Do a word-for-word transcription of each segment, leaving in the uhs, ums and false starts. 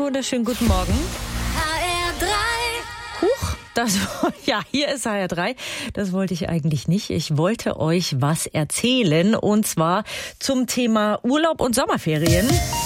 wunderschönen guten Morgen. H R drei. Huch, das, ja, hier ist H R drei. Das wollte ich eigentlich nicht. Ich wollte euch was erzählen, und zwar zum Thema Urlaub und Sommerferien.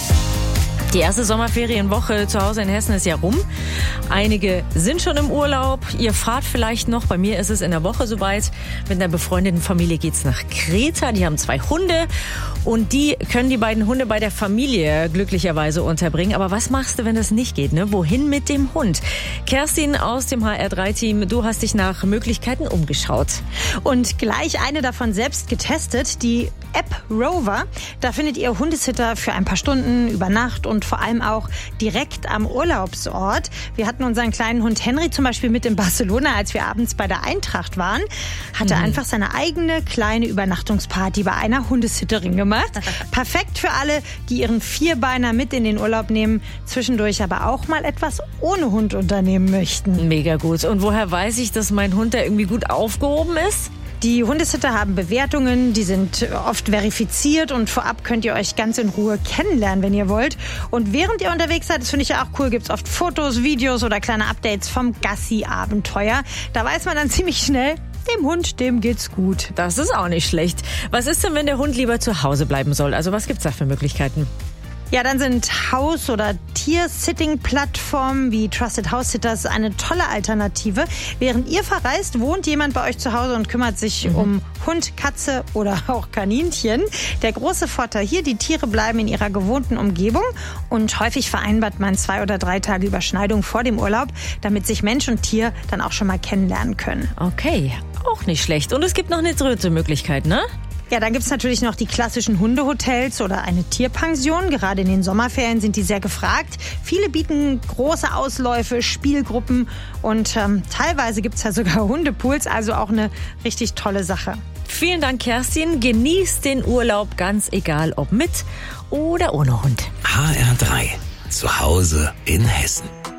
Die erste Sommerferienwoche zu Hause in Hessen ist ja rum. Einige sind schon im Urlaub. Ihr fahrt vielleicht noch. Bei mir ist es in der Woche soweit. Mit einer befreundeten Familie geht's nach Kreta. Die haben zwei Hunde und die können die beiden Hunde bei der Familie glücklicherweise unterbringen. Aber was machst du, wenn das nicht geht? Ne? Wohin mit dem Hund? Kerstin aus dem H R drei Team, du hast dich nach Möglichkeiten umgeschaut. Und gleich eine davon selbst getestet, die App Rover. Da findet ihr Hundesitter für ein paar Stunden über Nacht und vor allem auch direkt am Urlaubsort. Wir hatten unseren kleinen Hund Henry zum Beispiel mit in Barcelona, als wir abends bei der Eintracht waren. Hatte mhm. einfach seine eigene kleine Übernachtungsparty bei einer Hundesitterin gemacht. Perfekt für alle, die ihren Vierbeiner mit in den Urlaub nehmen, zwischendurch aber auch mal etwas ohne Hund unternehmen möchten. Mega gut. Und woher weiß ich, dass mein Hund da irgendwie gut aufgehoben ist? Die Hundesitter haben Bewertungen, die sind oft verifiziert und vorab könnt ihr euch ganz in Ruhe kennenlernen, wenn ihr wollt. Und während ihr unterwegs seid, das finde ich ja auch cool, gibt es oft Fotos, Videos oder kleine Updates vom Gassi-Abenteuer. Da weiß man dann ziemlich schnell, dem Hund, dem geht's gut. Das ist auch nicht schlecht. Was ist denn, wenn der Hund lieber zu Hause bleiben soll? Also was gibt's da für Möglichkeiten? Ja, dann sind Haus- oder Tier-Sitting-Plattformen wie Trusted House Sitters eine tolle Alternative. Während ihr verreist, wohnt jemand bei euch zu Hause und kümmert sich mhm. um Hund, Katze oder auch Kaninchen. Der große Vorteil hier, die Tiere bleiben in ihrer gewohnten Umgebung und häufig vereinbart man zwei oder drei Tage Überschneidung vor dem Urlaub, damit sich Mensch und Tier dann auch schon mal kennenlernen können. Okay, auch nicht schlecht. Und es gibt noch eine dritte Möglichkeit, ne? Ja, dann gibt's natürlich noch die klassischen Hundehotels oder eine Tierpension. Gerade in den Sommerferien sind die sehr gefragt. Viele bieten große Ausläufe, Spielgruppen und ähm, teilweise gibt's ja sogar Hundepools, also auch eine richtig tolle Sache. Vielen Dank, Kerstin. Genießt den Urlaub, ganz egal ob mit oder ohne Hund. H R drei. Zu Hause in Hessen.